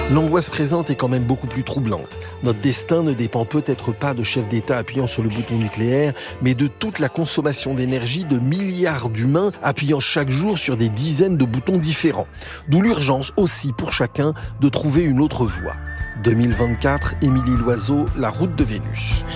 L'angoisse présente est quand même beaucoup plus troublante. Notre destin ne dépend peut-être pas de chefs d'État appuyant sur le bouton nucléaire, mais de toute la consommation d'énergie de milliards d'humains appuyant chaque jour sur des dizaines de boutons différents. D'où l'urgence aussi pour chacun de trouver une autre voie. 2024, Émilie Loiseau, La route de Vénus.